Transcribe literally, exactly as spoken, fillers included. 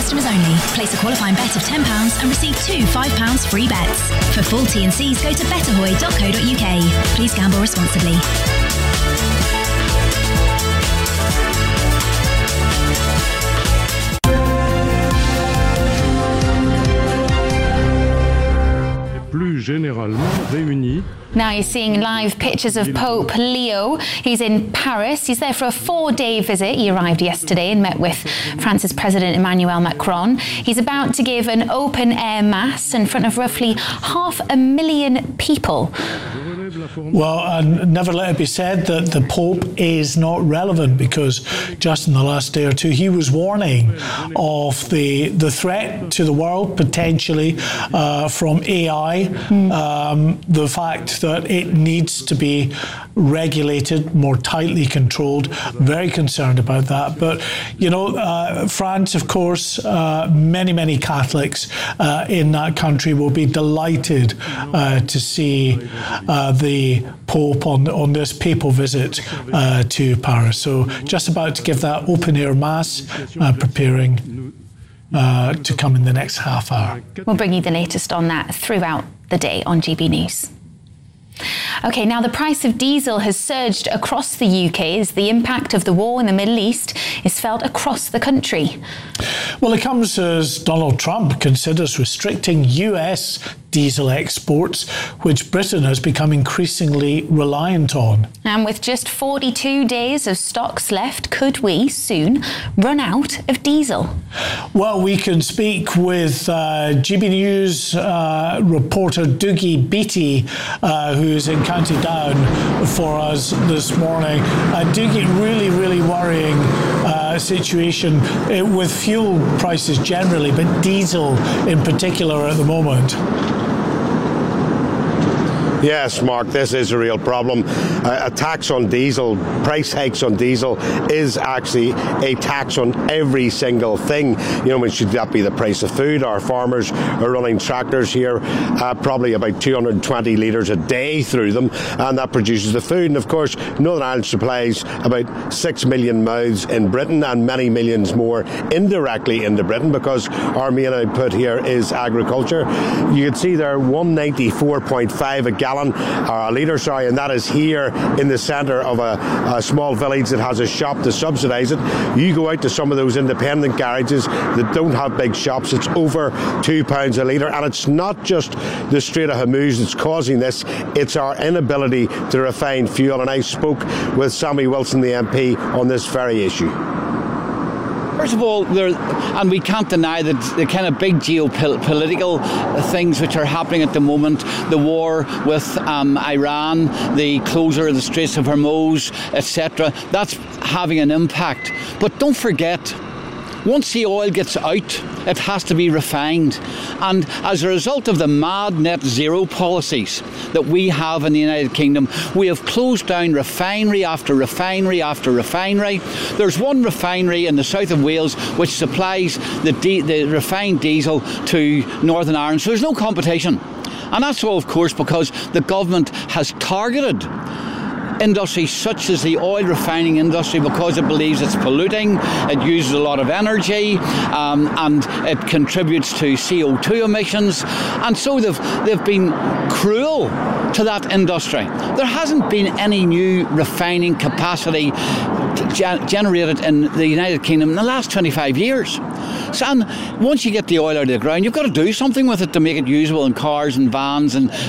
customers only. Place a qualifying bet of ten pounds and receive two five pounds free bets. For full T and Cs, go to betterhoy dot co dot uk. Please gamble responsibly. Plus généralement réunis. Now you're seeing live pictures of Pope Leo. He's in Paris. He's there for a four-day visit. He arrived yesterday and met with France's President Emmanuel Macron. He's about to give an open-air mass in front of roughly half a million people. Well, and never let it be said that the Pope is not relevant, because just in the last day or two he was warning of the the threat to the world potentially uh, from A I, mm. um, the fact that it needs to be regulated, more tightly controlled. Very concerned about that. But you know, uh, France, of course, uh, many many Catholics uh, in that country will be delighted uh, to see uh, the Pope on on this papal visit uh, to Paris. So just about to give that open air mass, uh, preparing uh, to come in the next half hour. We'll bring you the latest on that throughout the day on G B News. OK, now the price of diesel has surged across the U K as the impact of the war in the Middle East is felt across the country. Well, it comes as Donald Trump considers restricting U S diesel exports, which Britain has become increasingly reliant on. And with just forty-two days of stocks left, could we soon run out of diesel? Well, we can speak with uh, G B News uh, reporter Doogie Beattie, uh, who's in County Down for us this morning. Uh, Doogie, really, really worrying uh, situation uh, with fuel prices generally, but diesel in particular at the moment. Yes, Mark, this is a real problem. Uh, a tax on diesel, price hikes on diesel is actually a tax on every single thing. You know, should that be the price of food? Our farmers are running tractors here, uh, probably about two hundred twenty litres a day through them, and that produces the food. And of course, Northern Ireland supplies about six million mouths in Britain and many millions more indirectly into Britain, because our main output here is agriculture. You can see there one ninety-four point five a gallon. Or a litre, sorry, and that is here in the centre of a, a small village that has a shop to subsidise it. You go out to some of those independent garages that don't have big shops, it's over two pounds a litre, and it's not just the Strait of Hormuz that's causing this, it's our inability to refine fuel. And I spoke with Sammy Wilson, the M P, on this very issue. First of all, there, and we can't deny that the kind of big geopolitical things which are happening at the moment, the war with um, Iran, the closure of the Straits of Hormuz, et cetera, that's having an impact. But don't forget, once the oil gets out, it has to be refined. And as a result of the mad net zero policies that we have in the United Kingdom, we have closed down refinery after refinery after refinery. There's one refinery in the south of Wales which supplies the, di- the refined diesel to Northern Ireland. So there's no competition. And that's all, of course, because the government has targeted industries such as the oil refining industry because it believes it's polluting, it uses a lot of energy, um, and it contributes to C O two emissions. And so they've, they've been cruel to that industry. There hasn't been any new refining capacity ge- generated in the United Kingdom in the last twenty-five years. So, and once you get the oil out of the ground, you've got to do something with it to make it usable in cars and vans and